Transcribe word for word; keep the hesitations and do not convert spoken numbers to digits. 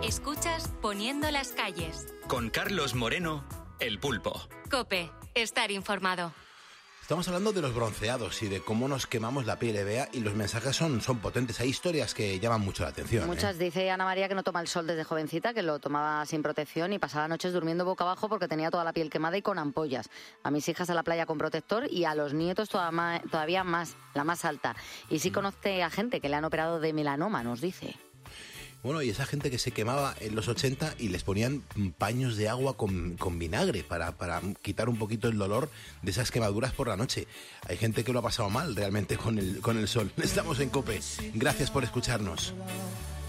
Escuchas Poniendo las calles. Con Carlos Moreno, El Pulpo. COPE, estar informado. Estamos hablando de los bronceados y de cómo nos quemamos la piel, Bea, y los mensajes son, son potentes. Hay historias que llaman mucho la atención. Muchas. ¿eh? Dice Ana María que no toma el sol desde jovencita, que lo tomaba sin protección y pasaba noches durmiendo boca abajo porque tenía toda la piel quemada y con ampollas. A mis hijas a la playa con protector y a los nietos todavía más, la más alta. Y sí conoce a gente que le han operado de melanoma, nos dice. Bueno, y esa gente que se quemaba en los ochenta y les ponían paños de agua con, con vinagre para, para quitar un poquito el dolor de esas quemaduras por la noche. Hay gente que lo ha pasado mal realmente con el, con el sol. Estamos en COPE. Gracias por escucharnos.